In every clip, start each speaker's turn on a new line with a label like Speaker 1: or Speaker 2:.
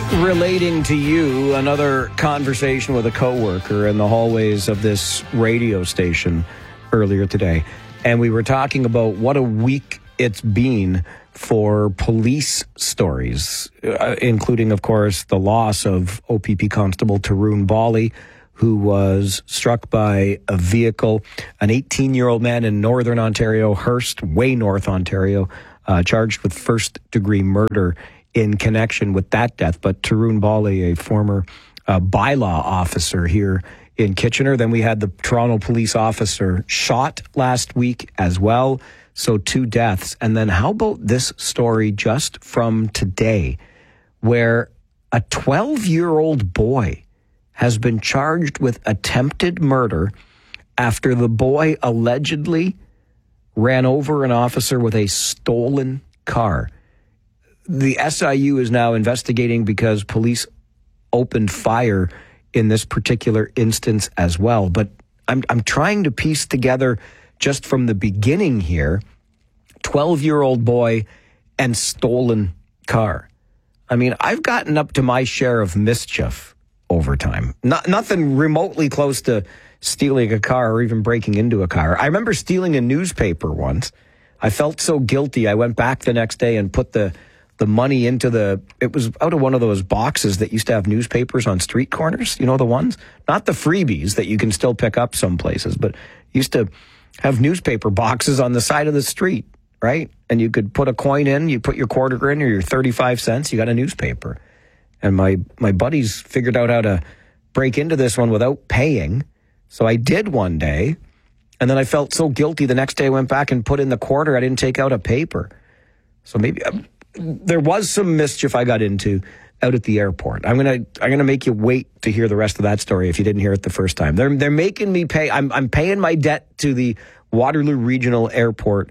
Speaker 1: Relating to you, another conversation with a coworker in the hallways of this radio station earlier today. And we were talking about what a week it's been for police stories, including, of course, the loss of OPP Constable Tarun Bali, who was struck by a vehicle, an 18-year-old man in northern Ontario, Hearst, way north Ontario, charged with first-degree murder in connection with that death. But Tarun Bali, a former bylaw officer here in Kitchener. Then we had the Toronto police officer shot last week as well. So 2 deaths. And then how about this story just from today, where a 12-year-old boy has been charged with attempted murder after the boy allegedly ran over an officer with a stolen car. The SIU is now investigating because police opened fire in this particular instance as well. But I'm trying to piece together just from the beginning here, 12-year-old boy and stolen car. I mean, I've gotten up to my share of mischief over time. Nothing remotely close to stealing a car or even breaking into a car. I remember stealing a newspaper once. I felt so guilty. I went back the next day and put the money into it was out of one of those boxes that used to have newspapers on street corners. You know, the ones? Not the freebies that you can still pick up some places, but used to have newspaper boxes on the side of the street, right? And you could put a coin in, you put your quarter in or your 35 cents, you got a newspaper. And my buddies figured out how to break into this one without paying. So I did one day, and then I felt so guilty the next day I went back and put in the quarter. I didn't take out a paper. So maybe there was some mischief I got into out at the airport. I'm gonna make you wait to hear the rest of that story if you didn't hear it the first time. They're making me pay. I'm paying my debt to the Waterloo Regional Airport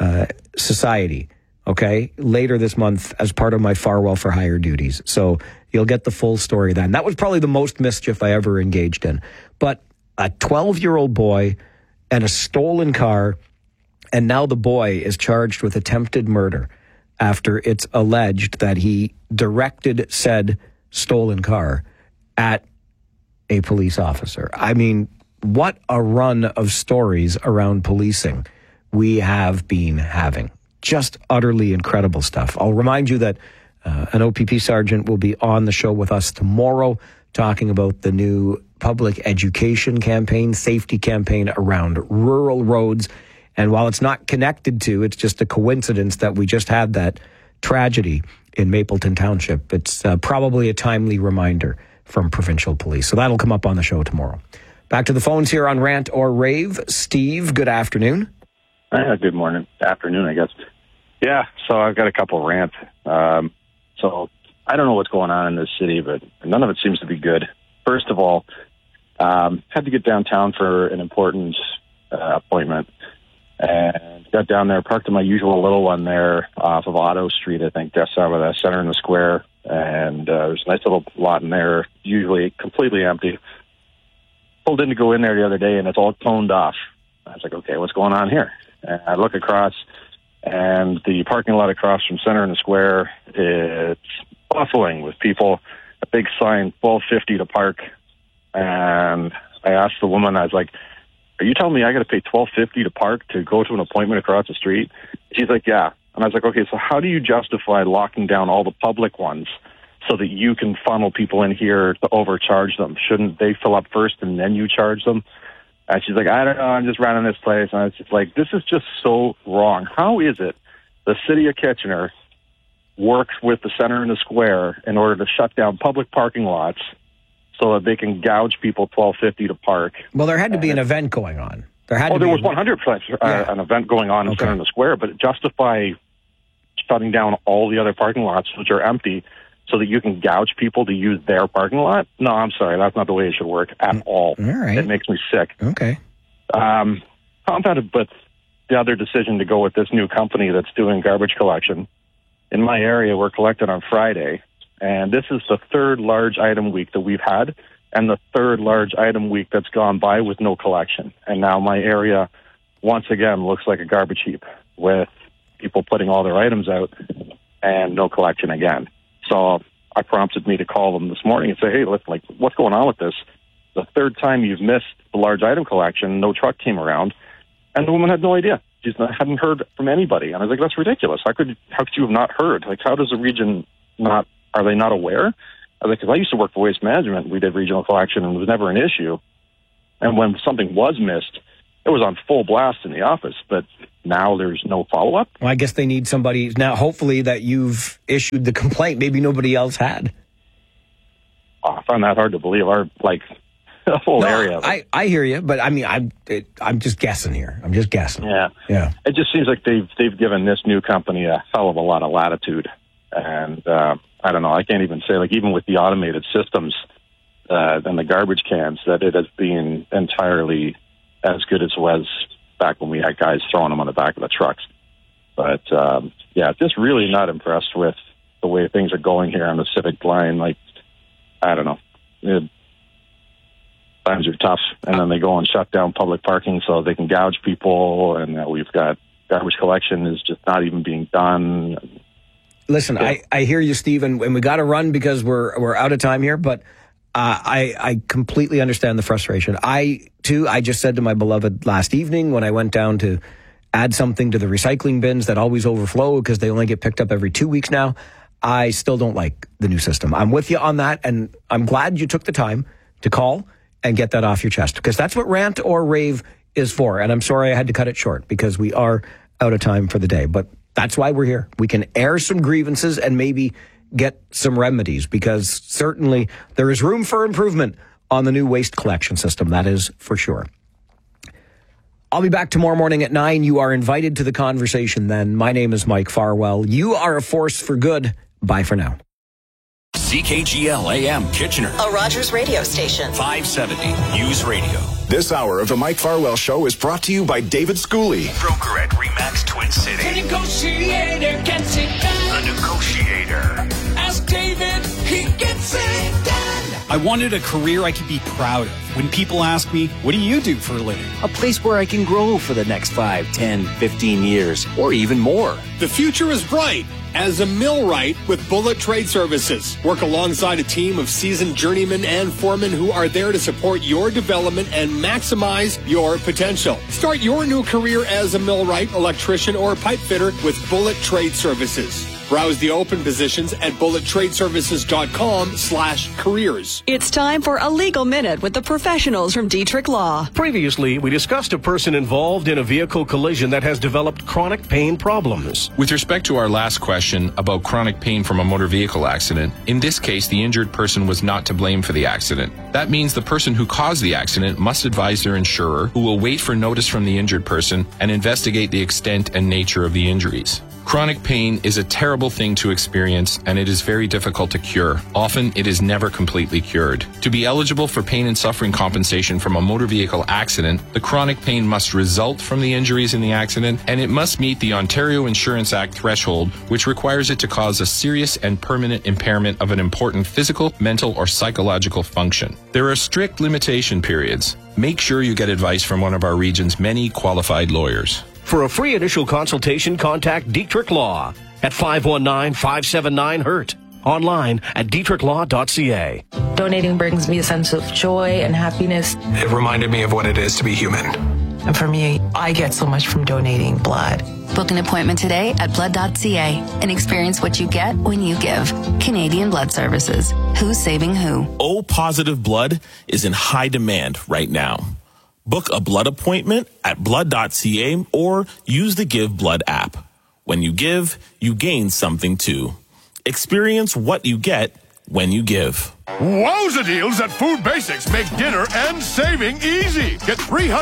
Speaker 1: Society. Okay, later this month as part of my Farwell for Hire duties. So you'll get the full story then. That was probably the most mischief I ever engaged in. But a 12-year-old boy and a stolen car, and now the boy is charged with attempted murder after it's alleged that he directed said stolen car at a police officer. I mean, what a run of stories around policing we have been having. Just utterly incredible stuff. I'll remind you that an OPP sergeant will be on the show with us tomorrow talking about the new public education campaign, safety campaign around rural roads. And while it's not connected to, it's just a coincidence that we just had that tragedy in Mapleton Township. It's probably a timely reminder from provincial police. So that'll come up on the show tomorrow. Back to the phones here on Rant or Rave. Steve, good afternoon.
Speaker 2: Good morning. Afternoon, I guess. Yeah, so I've got a couple rants. So I don't know what's going on in this city, but none of it seems to be good. First of all, had to get downtown for an important appointment. And got down there, parked in my usual little one there off of Otto Street, I think, just out of the center in the square. And there's a nice little lot in there, usually completely empty. Pulled in to go in there the other day, and it's all toned off. I was like, okay, what's going on here? And I look across, and the parking lot across from center in the square, it's bustling with people. A big sign, 12.50 to park. And I asked the woman, I was like, are you telling me I got to pay $12.50 to park to go to an appointment across the street? She's like, yeah. And I was like, okay, so how do you justify locking down all the public ones so that you can funnel people in here to overcharge them? Shouldn't they fill up first and then you charge them? And she's like, I don't know, I'm just running this place. And I was just like, this is just so wrong. How is it the city of Kitchener works with the center and the square in order to shut down public parking lots so that they can gouge people $12.50 to park?
Speaker 1: Well, there had to be an event going on. There
Speaker 2: was 100% an event going on in center in the square, but justify shutting down all the other parking lots which are empty so that you can gouge people to use their parking lot? No, I'm sorry. That's not the way it should work at all.
Speaker 1: All right.
Speaker 2: It makes me sick.
Speaker 1: Okay.
Speaker 2: Compounded with the other decision to go with this new company that's doing garbage collection. In my area, we're collected on Friday, and this is the third large item week that we've had, and the third large item week that's gone by with no collection. And now my area, once again, looks like a garbage heap with people putting all their items out and no collection again. So I prompted me to call them this morning and say, hey, what's going on with this? The third time you've missed the large item collection, no truck came around, and the woman had no idea. She hadn't heard from anybody. And I was like, that's ridiculous. How could you have not heard? Like, how does the region are they not aware? I was like, because I used to work for Waste Management. We did regional collection, and it was never an issue. And when something was missed, it was on full blast in the office. But now there's no follow-up.
Speaker 1: Well, I guess they need somebody now, hopefully, that you've issued the complaint. Maybe nobody else had.
Speaker 2: Oh, I find that hard to believe. The whole area.
Speaker 1: I hear you, but I mean, I'm just guessing here. I'm just guessing.
Speaker 2: Yeah. It just seems like they've given this new company a hell of a lot of latitude, and I don't know. I can't even say, like, even with the automated systems and the garbage cans, that it has been entirely as good as it was back when we had guys throwing them on the back of the trucks. But just really not impressed with the way things are going here on the Civic line. Like, I don't know. Times are tough, and then they go and shut down public parking so they can gouge people, and we've got garbage collection is just not even being done.
Speaker 1: Listen, yeah. I hear you, Steve, and we got to run because we're out of time here, but I completely understand the frustration. I just said to my beloved last evening when I went down to add something to the recycling bins that always overflow because they only get picked up every 2 weeks now, I still don't like the new system. I'm with you on that, and I'm glad you took the time to call and get that off your chest, because that's what Rant or Rave is for. And I'm sorry I had to cut it short because we are out of time for the day. But that's why we're here. We can air some grievances and maybe get some remedies, because certainly there is room for improvement on the new waste collection system. That is for sure. I'll be back tomorrow morning at 9. You are invited to the conversation then. My name is Mike Farwell. You are a force for good. Bye for now.
Speaker 3: CKGL AM Kitchener,
Speaker 4: a Rogers radio station.
Speaker 3: 570 News Radio.
Speaker 5: This hour of the Mike Farwell Show is brought to you by David Schooley,
Speaker 3: broker at RE/MAX Twin City.
Speaker 6: The negotiator gets it done.
Speaker 3: The negotiator.
Speaker 6: Ask David, he gets it done.
Speaker 7: I wanted a career I could be proud of. When people ask me, what do you do for a living?
Speaker 8: A place where I can grow for the next 5, 10, 15 years, or even more.
Speaker 9: The future is bright as a millwright with Bullet Trade Services. Work alongside a team of seasoned journeymen and foremen who are there to support your development and maximize your potential. Start your new career as a millwright, electrician, or pipe fitter with Bullet Trade Services. Browse the open positions at bullettradeservices.com/careers.
Speaker 4: It's time for a legal minute with the professionals from Dietrich Law.
Speaker 10: Previously, we discussed a person involved in a vehicle collision that has developed chronic pain problems.
Speaker 11: With respect to our last question about chronic pain from a motor vehicle accident, in this case, the injured person was not to blame for the accident. That means the person who caused the accident must advise their insurer, who will wait for notice from the injured person and investigate the extent and nature of the injuries. Chronic pain is a terrible thing to experience, and it is very difficult to cure. Often, it is never completely cured. To be eligible for pain and suffering compensation from a motor vehicle accident, the chronic pain must result from the injuries in the accident, and it must meet the Ontario Insurance Act threshold, which requires it to cause a serious and permanent impairment of an important physical, mental, or psychological function. There are strict limitation periods. Make sure you get advice from one of our region's many qualified lawyers.
Speaker 10: For a free initial consultation, contact Dietrich Law at 519-579-HURT. Online at dietrichlaw.ca.
Speaker 12: Donating brings me a sense of joy and happiness.
Speaker 13: It reminded me of what it is to be human.
Speaker 12: And for me, I get so much from donating blood.
Speaker 14: Book an appointment today at blood.ca and experience what you get when you give. Canadian Blood Services. Who's saving who?
Speaker 15: O-positive blood is in high demand right now. Book a blood appointment at blood.ca or use the Give Blood app. When you give, you gain something too. Experience what you get when you give.
Speaker 16: Wowza deals at Food Basics make dinner and saving easy. Get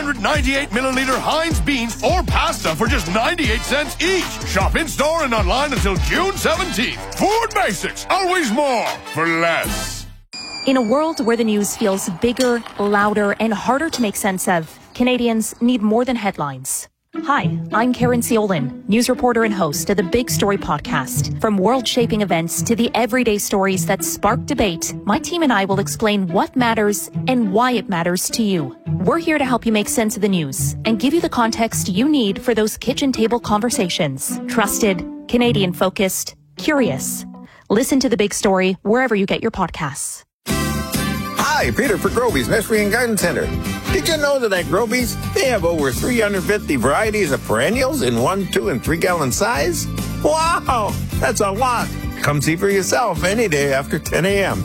Speaker 16: 398 milliliter Heinz beans or pasta for just 98 cents each. Shop in-store and online until June 17th. Food Basics, always more for less.
Speaker 17: In a world where the news feels bigger, louder, and harder to make sense of, Canadians need more than headlines. Hi, I'm Karen Ciolin, news reporter and host of the Big Story podcast. From world-shaping events to the everyday stories that spark debate, my team and I will explain what matters and why it matters to you. We're here to help you make sense of the news and give you the context you need for those kitchen table conversations. Trusted, Canadian-focused, curious. Listen to The Big Story wherever you get your podcasts.
Speaker 18: Hi, Peter for Groby's Nursery and Garden Center. Did you know that at Groby's, they have over 350 varieties of perennials in 1, 2, and 3 gallon size? Wow, that's a lot. Come see for yourself any day after 10 a.m.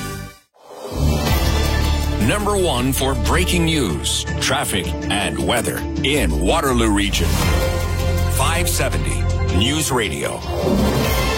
Speaker 3: Number 1 for breaking news, traffic, and weather in Waterloo Region. 570 News Radio.